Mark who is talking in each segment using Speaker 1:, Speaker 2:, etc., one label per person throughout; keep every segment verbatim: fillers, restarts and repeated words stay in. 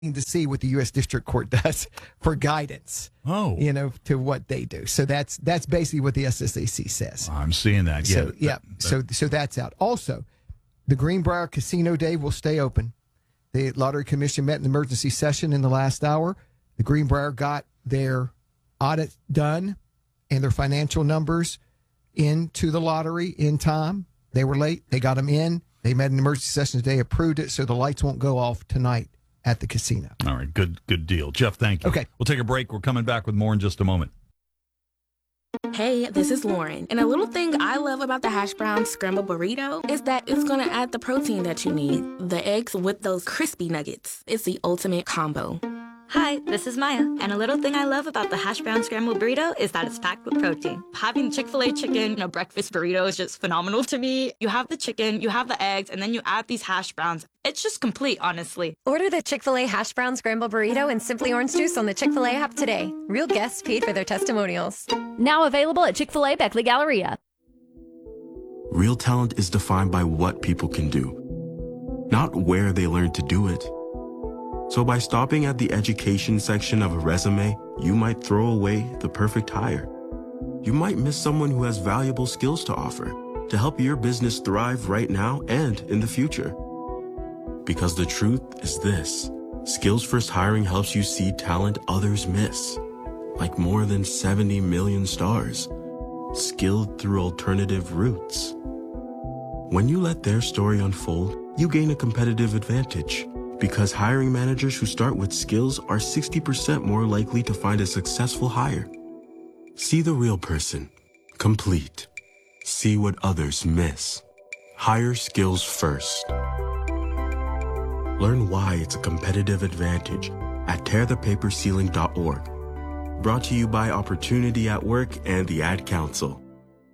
Speaker 1: to see what the U S District Court does for guidance.
Speaker 2: Oh,
Speaker 1: you know, to what they do. So that's that's basically what the S S A C says.
Speaker 2: I'm seeing that. Yeah,
Speaker 1: so, yeah.
Speaker 2: That, that.
Speaker 1: So so that's out. Also, the Greenbrier Casino Day will stay open. The Lottery Commission met in emergency session in the last hour. The Greenbrier got their audit done and their financial numbers into the lottery in time. They were late. They got them in. They met in emergency session today, approved it, so the lights won't go off tonight at the casino.
Speaker 2: All right, good good deal. Jeff, thank you.
Speaker 1: Okay.
Speaker 2: We'll take a break. We're coming back with more in just a moment.
Speaker 3: Hey, this is Lauren. And a little thing I love about the hash brown scrambled burrito is that it's going to add the protein that you need. The eggs with those crispy nuggets. It's the ultimate combo.
Speaker 4: Hi, this is Maya, and a little thing I love about the hash brown scrambled burrito is that it's packed with protein. Having Chick-fil-A chicken in a breakfast burrito is just phenomenal to me. You have the chicken, you have the eggs, and then you add these hash browns. It's just complete, honestly.
Speaker 5: Order the Chick-fil-A hash brown scrambled burrito and Simply Orange Juice on the Chick-fil-A app today. Real guests paid for their testimonials.
Speaker 6: Now available at Chick-fil-A Beckley Galleria.
Speaker 7: Real talent is defined by what people can do, not where they learn to do it. So by stopping at the education section of a resume, you might throw away the perfect hire. You might miss someone who has valuable skills to offer to help your business thrive right now and in the future. Because the truth is this, Skills First Hiring helps you see talent others miss, like more than seventy million stars, skilled through alternative routes. When you let their story unfold, you gain a competitive advantage. Because hiring managers who start with skills are sixty percent more likely to find a successful hire. See the real person. Complete. See what others miss. Hire skills first. Learn why it's a competitive advantage at tear the paper ceiling dot org. Brought to you by Opportunity at Work and the Ad Council.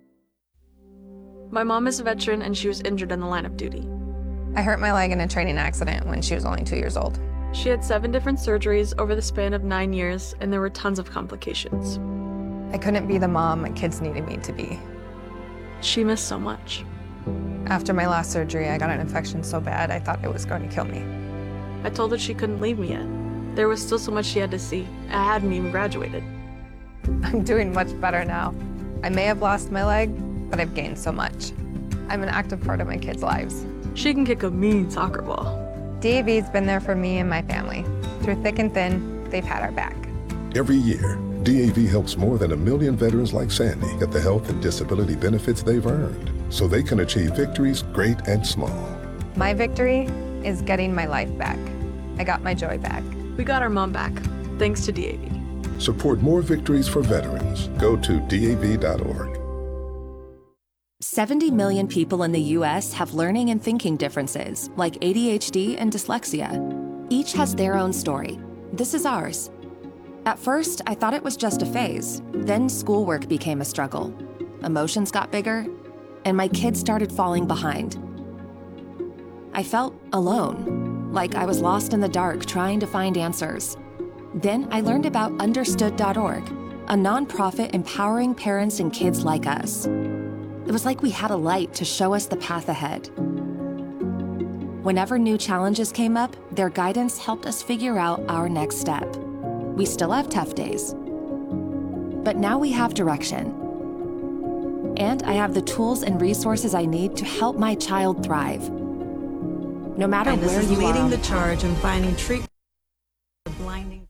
Speaker 8: My mom is a veteran and she was injured in the line of duty.
Speaker 9: I hurt my leg in a training accident when she was only two years old.
Speaker 8: She had seven different surgeries over the span of nine years, and there were tons of complications.
Speaker 9: I couldn't be the mom my kids needed me to be.
Speaker 8: She missed so much.
Speaker 9: After my last surgery, I got an infection so bad I thought it was going to kill me.
Speaker 8: I told her she couldn't leave me yet. There was still so much she had to see. I hadn't even graduated.
Speaker 9: I'm doing much better now. I may have lost my leg, but I've gained so much. I'm an active part of my kids' lives.
Speaker 8: She can kick a mean soccer ball.
Speaker 9: D A V's been there for me and my family. Through thick and thin, they've had our back.
Speaker 10: Every year, D A V helps more than a million veterans like Sandy get the health and disability benefits they've earned, so they can achieve victories great and small.
Speaker 9: My victory is getting my life back. I got my joy back.
Speaker 8: We got our mom back, thanks to D A V.
Speaker 10: Support more victories for veterans. Go to D A V dot org.
Speaker 11: seventy million people in the U S have learning and thinking differences, like A D H D and dyslexia. Each has their own story. This is ours. At first, I thought it was just a phase. Then schoolwork became a struggle. Emotions got bigger, and my kids started falling behind. I felt alone, like I was lost in the dark trying to find answers. Then I learned about understood dot org, a nonprofit empowering parents and kids like us. It was like we had a light to show us the path ahead. Whenever new challenges came up, their guidance helped us figure out our next step. We still have tough days, but now we have direction. And I have the tools and resources I need to help my child thrive. No matter
Speaker 12: and this
Speaker 11: where
Speaker 12: is
Speaker 11: you
Speaker 12: leading
Speaker 11: are.
Speaker 12: the charge in finding treatment for blinding.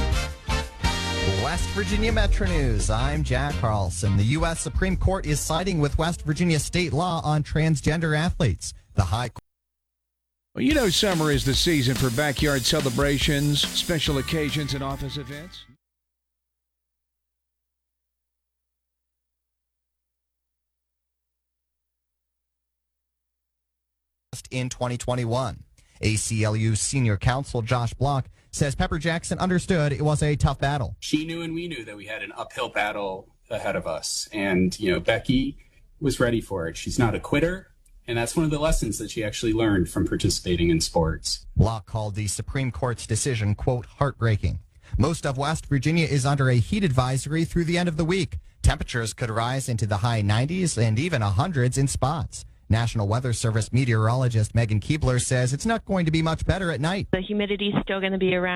Speaker 13: West Virginia Metro News. I'm Jack Carlson. The U S Supreme Court is siding with West Virginia state law on transgender athletes. The High Court.
Speaker 14: Well, you know summer is the season for backyard celebrations, special occasions, and office events.
Speaker 13: In twenty twenty-one. A C L U senior counsel Josh Block says Pepper Jackson understood it was a tough battle.
Speaker 15: She knew and we knew that we had an uphill battle ahead of us. And, you know, Becky was ready for it. She's not a quitter. And that's one of the lessons that she actually learned from participating in sports.
Speaker 13: Block called the Supreme Court's decision, quote, heartbreaking. Most of West Virginia is under a heat advisory through the end of the week. Temperatures could rise into the high nineties and even hundreds in spots. National Weather Service meteorologist Megan Keebler says it's not going to be much better at night.
Speaker 16: The humidity is still going to be around